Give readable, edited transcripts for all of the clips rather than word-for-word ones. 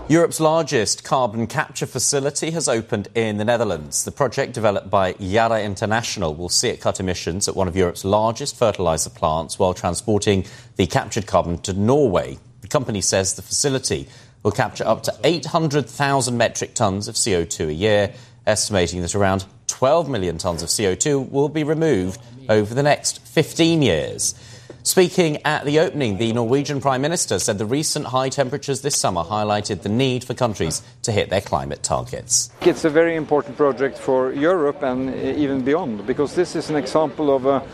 Europe's largest carbon capture facility has opened in the Netherlands. The project, developed by Yara International, will see it cut emissions at one of Europe's largest fertiliser plants while transporting the captured carbon to Norway. The company says the facility will capture up to 800,000 metric tonnes of CO2 a year, estimating that around 12 million tonnes of CO2 will be removed over the next 15 years. Speaking at the opening, the Norwegian Prime Minister said the recent high temperatures this summer highlighted the need for countries to hit their climate targets. It's a very important project for Europe and even beyond, because this is an example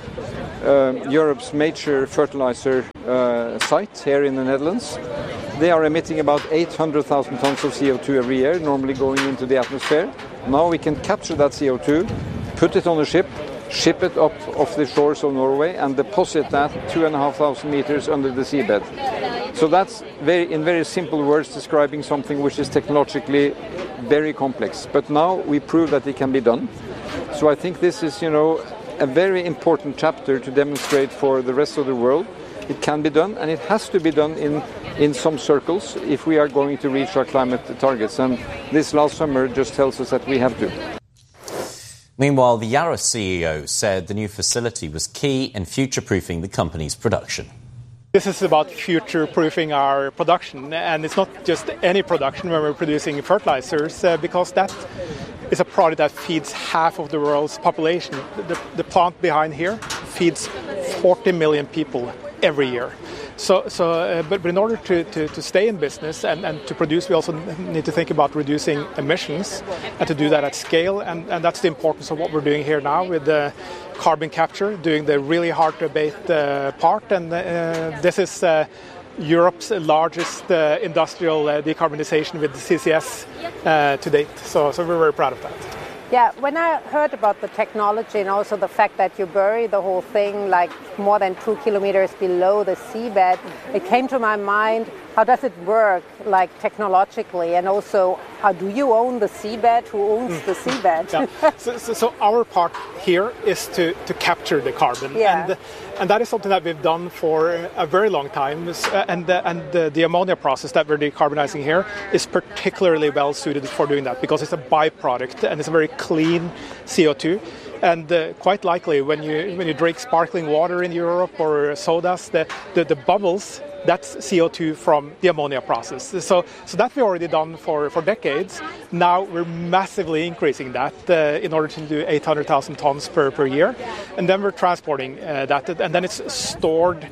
of Europe's major fertilizer site here in the Netherlands. They are emitting about 800,000 tons of CO2 every year, normally going into the atmosphere. Now we can capture that CO2, put it on a ship, ship it up off the shores of Norway and deposit that 2,500 meters under the seabed. So that's in very simple words describing something which is technologically very complex. But now we prove that it can be done. So I think this is, a very important chapter to demonstrate for the rest of the world. It can be done, and it has to be done in some circles if we are going to reach our climate targets. And this last summer just tells us that we have to. Meanwhile, the Yara CEO said the new facility was key in future-proofing the company's production. This is about future-proofing our production, and it's not just any production when we're producing fertilizers, because that is a product that feeds half of the world's population. The plant behind here feeds 40 million people every year. But in order to stay in business and to produce, we also need to think about reducing emissions and to do that at scale. And that's the importance of what we're doing here now with the carbon capture, doing the really hard to abate part. And this is Europe's largest industrial decarbonization with CCS to date. So we're very proud of that. Yeah, when I heard about the technology and also the fact that you bury the whole thing like more than 2 kilometers below the seabed, it came to my mind, how does it work, like technologically? And also, do you own the seabed? Who owns the seabed? Yeah. So our part here is to capture the carbon. Yeah. And that is something that we've done for a very long time. And the ammonia process that we're decarbonizing here is particularly well suited for doing that, because it's a byproduct and it's a very clean CO2. And quite likely, when you drink sparkling water in Europe or sodas, the bubbles, that's CO2 from the ammonia process. So that we've already done for decades. Now we're massively increasing that in order to do 800,000 tons per year. And then we're transporting that. And then it's stored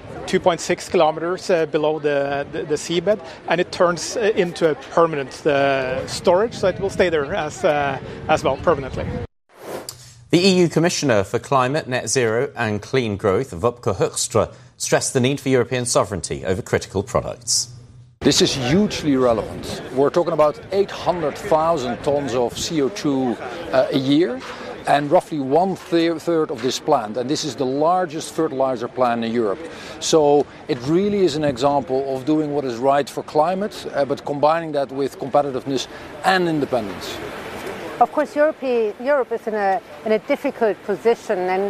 2.6 kilometers below the seabed, and it turns into a permanent storage, so it will stay there as well permanently. The EU Commissioner for Climate, Net Zero and Clean Growth, Wopke Hoekstra, stressed the need for European sovereignty over critical products. This is hugely relevant. We're talking about 800,000 tons of CO2 a year, and roughly one-third of this plant. And this is the largest fertilizer plant in Europe. So it really is an example of doing what is right for climate, but combining that with competitiveness and independence. Of course, Europe is in a difficult position, and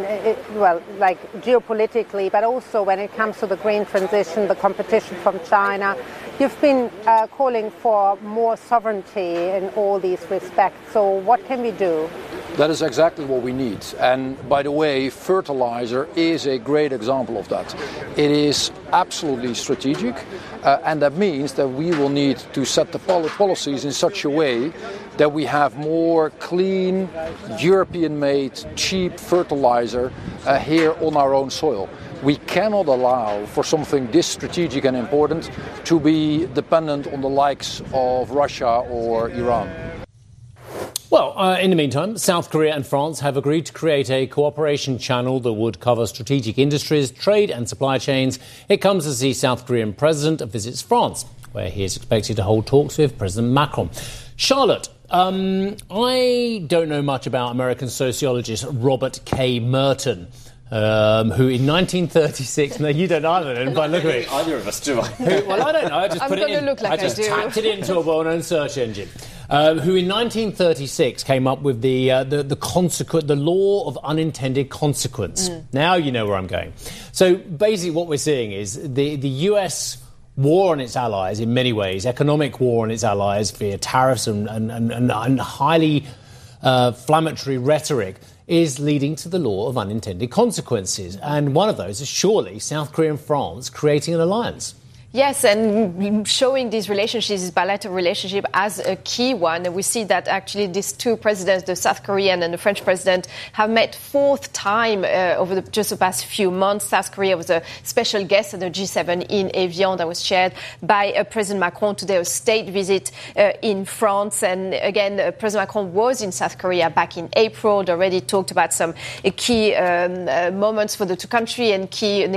geopolitically, but also when it comes to the green transition, the competition from China. You've been calling for more sovereignty in all these respects. So what can we do? That is exactly what we need. And by the way, fertilizer is a great example of that. It is absolutely strategic, and that means that we will need to set the policies in such a way that we have more clean, European-made, cheap fertilizer here on our own soil. We cannot allow for something this strategic and important to be dependent on the likes of Russia or Iran. Well, in the meantime, South Korea and France have agreed to create a cooperation channel that would cover strategic industries, trade and supply chains. It comes as the South Korean president visits France, where he is expected to hold talks with President Macron. Charlotte, I don't know much about American sociologist Robert K. Merton, who in 1936... No, you don't either, but look at it. Either of us do. Well, I don't know. I just I'm going to look like I do. Tapped it into a well-known search engine. Who in 1936 came up with the law of unintended consequence. Now you know where I'm going. So basically what we're seeing is the US war on its allies in many ways, economic war on its allies via tariffs and highly inflammatory rhetoric, is leading to the law of unintended consequences. And one of those is surely South Korea and France creating an alliance. Yes, and showing these relationships, this bilateral relationship, as a key one. And we see that actually these two presidents, the South Korean and the French president, have met fourth time over just the past few months. South Korea was a special guest at the G7 in Evian that was chaired by President Macron. Today, a state visit in France. And again, President Macron was in South Korea back in April. They already talked about some key moments for the two countries and key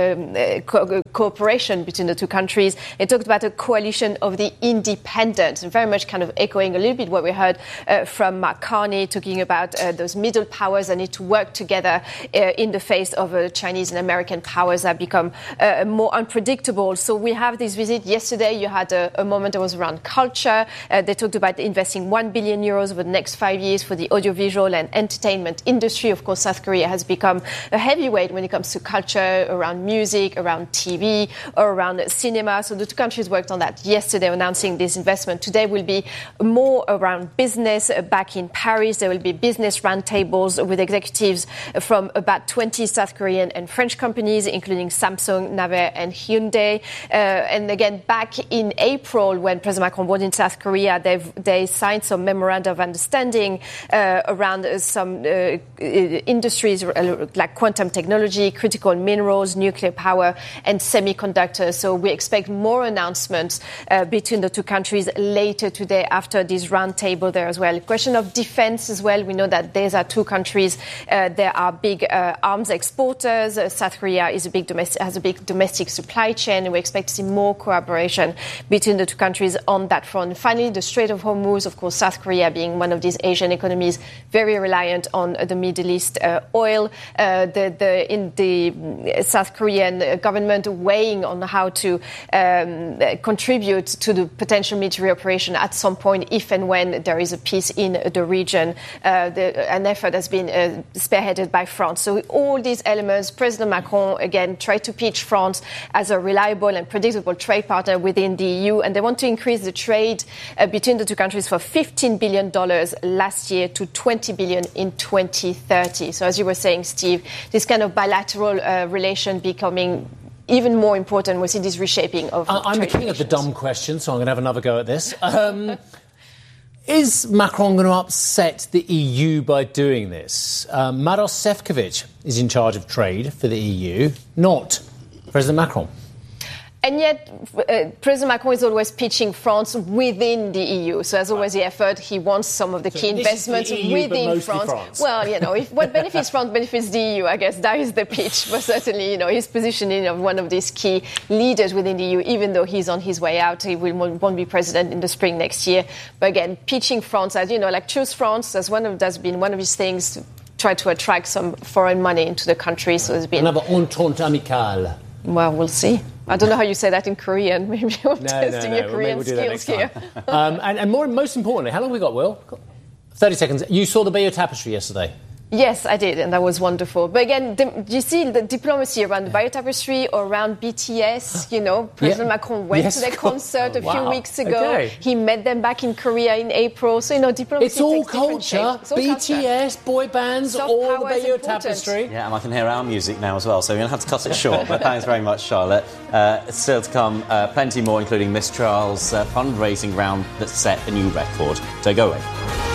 cooperation between the two countries. They talked about a coalition of the independent, very much kind of echoing a little bit what we heard from Mark Carney, talking about those middle powers that need to work together in the face of Chinese and American powers that become more unpredictable. So we have this visit. Yesterday, you had a moment that was around culture. They talked about investing €1 billion over the next 5 years for the audiovisual and entertainment industry. Of course, South Korea has become a heavyweight when it comes to culture, around music, around TV, or around cinema. So the two countries worked on that yesterday, announcing this investment. Today will be more around business. Back in Paris, there will be business roundtables with executives from about 20 South Korean and French companies, including Samsung, Naver, and Hyundai. And again, back in April, when President Macron was in South Korea, they signed some memoranda of understanding around some industries like quantum technology, critical minerals, nuclear power, and semiconductors. So we expect more announcements between the two countries later today after this roundtable there as well. Question of defense as well. We know that these are two countries. There are big arms exporters. South Korea has a big domestic supply chain. And we expect to see more cooperation between the two countries on that front. Finally, the Strait of Hormuz, of course, South Korea being one of these Asian economies very reliant on the Middle East oil. The South Korean government weighing on how to contribute to the potential military operation at some point, if and when there is a peace in the region. An effort has been spearheaded by France. So all these elements, President Macron, again, tried to pitch France as a reliable and predictable trade partner within the EU. And they want to increase the trade between the two countries for $15 billion last year to $20 billion in 2030. So as you were saying, Steve, this kind of bilateral relation becoming even more important. We see this reshaping of I'm the king of the dumb question, so I'm going to have another go at this. Is Macron going to upset the EU by doing this? Maros Sefcovic is in charge of trade for the EU, not President Macron. And yet, President Macron is always pitching France within the EU. So as always, the effort, he wants some of the key investments EU, within France. Well, if what benefits France benefits the EU, I guess that is the pitch. But certainly, his positioning of one of these key leaders within the EU, even though he's on his way out, he won't be president in the spring next year. But again, pitching France as, choose France as that's been one of his things to try to attract some foreign money into the country. So there's been another entente amicale. Well, we'll see. I don't know how you say that in Korean. Maybe you're testing your Korean skills here. And most importantly, how long have we got, Will? 30 seconds. You saw the Bayeux Tapestry yesterday. Yes, I did, and that was wonderful. But again, do you see the diplomacy around the Bayeux Tapestry or around BTS? President Macron went to their concert a few weeks ago. Okay. He met them back in Korea in April. So, diplomacy it's all culture. It's all BTS, boy bands, all the Bayeux Tapestry. Yeah, and I can hear our music now as well, so we're going to have to cut it short. But thanks very much, Charlotte. Still to come, plenty more, including Miss Charles' fundraising round that set a new record. So go away.